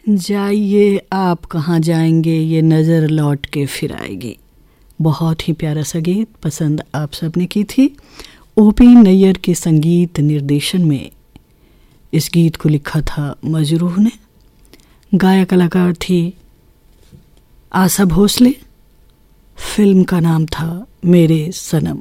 जाइए आप कहाँ जाएंगे, ये नज़र लौट के फिर आएगी। बहुत ही प्यारा सा गीत पसंद आप सबने की थी। ओपी नैयर के संगीत निर्देशन में इस गीत को लिखा था मजरूह ने। गायक कलाकार थी आशा भोसले। फिल्म का नाम था मेरे सनम।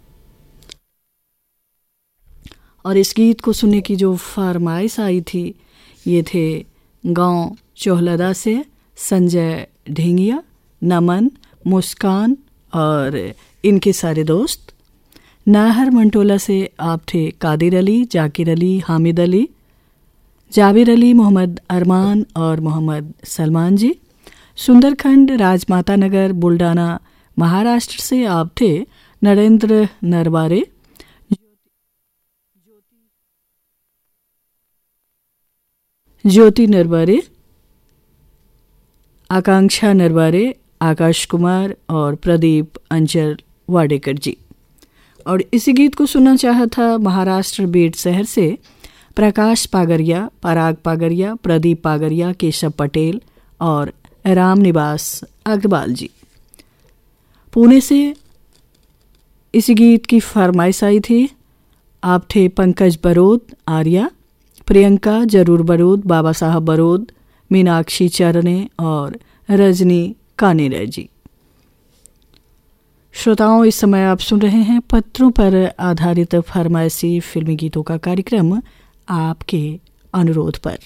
और इस गीत को सुनने की जो फरमाइश आई थी ये थे गांव चोहलदा से संजय ढेंगिया, नमन, मुस्कान और इनके सारे दोस्त। नाहर मंटोला से आप थे कादिर अली, जाकिर अली, हामिद अली, जाबिर अली, मोहम्मद अरमान और मोहम्मद सलमान जी। सुंदरखंड राजमाता नगर बुल्डाना महाराष्ट्र से आप थे नरेंद्र नरवारे, ज्योति नरवारे, आकांक्षा नरवारे, आकाश कुमार और प्रदीप अंचल वाडेकर जी। और इसी गीत को सुनना चाहा था महाराष्ट्र बीड शहर से प्रकाश पागरिया, पराग पागरिया, प्रदीप पागरिया, केशव पटेल और राम निवास अग्रवाल जी। पुणे से इसी गीत की फरमाइश आई थी। आप थे पंकज बरोद, आर्या, प्रियंका जरूर बरोद, बाबा साहब बरोद, मीनाक्षी चरने और रजनी कानेरा जी। श्रोताओं, इस समय आप सुन रहे हैं पत्रों पर आधारित फरमाइशी फिल्मी गीतों का कार्यक्रम आपके अनुरोध पर।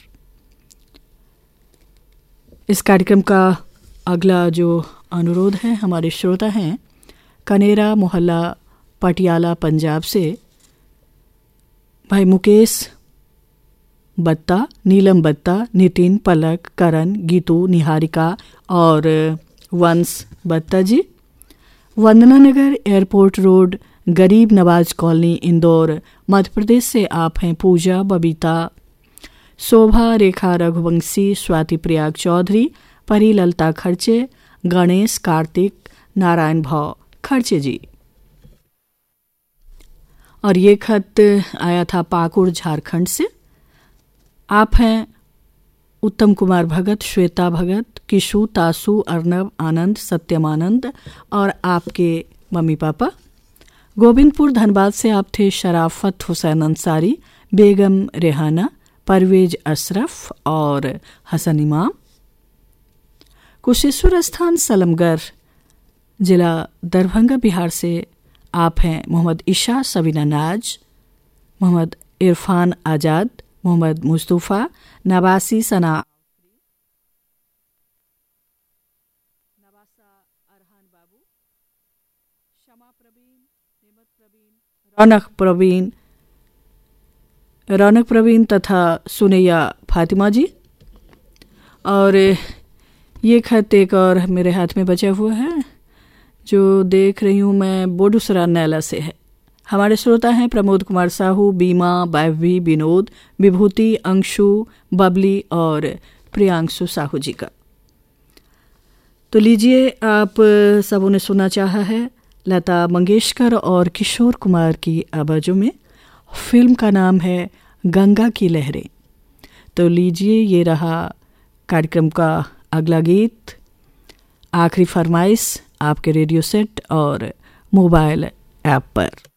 इस कार्यक्रम का अगला जो अनुरोध है हमारे श्रोता हैं कनेरा मोहल्ला पटियाला पंजाब से भाई मुकेश बत्ता, नीलम बत्ता, नितिन, पलक, करण, गीतू, निहारिका और वंश बत्ता जी। वंदना नगर एयरपोर्ट रोड, गरीब नवाज कॉलोनी, इंदौर मध्य प्रदेश से आप हैं पूजा, बबीता, शोभा, रेखा रघुवंशी, स्वाति प्रयाग चौधरी, परी ललता खर्चे, गणेश, कार्तिक, नारायण भाव खर्चे जी। और ये खत आया था पाकुड़ झारखंड से। आप हैं उत्तम कुमार भगत, श्वेता भगत, किशु, तासु, अर्नब, आनंद, सत्यम आनंद और आपके मम्मी पापा। गोविंदपुर धनबाद से आप थे शराफत हुसैन अंसारी, बेगम रेहाना, परवेज अशरफ और हसन इमाम। कुशेश्वर स्थान सलमगर जिला दरभंगा बिहार से आप हैं मोहम्मद इशा, सबीना नाज, मोहम्मद इरफान आज़ाद, मोहम्मद मुस्तफ़ा, नवासी सना, नवासा अरहान बाबू, शमा प्रवीण, नेमत प्रवीण, रौनक प्रवीण तथा सुनैया फातिमा जी। और ये खत एक और मेरे हाथ में बचा हुआ है जो देख रही हूँ मैं, बोडूसरा नैला से है। हमारे श्रोता हैं प्रमोद कुमार साहू, बीमा, बैवी, विनोद, विभूति, अंशु, बबली और प्रियांशु साहू जी का। तो लीजिए, आप सबों ने सुना चाहा है लता मंगेशकर और किशोर कुमार की आवाज़ों में। फिल्म का नाम है गंगा की लहरें। तो लीजिए, ये रहा कार्यक्रम का अगला गीत। आखिरी फरमाइश आपके रेडियो सेट और मोबाइल ऐप पर।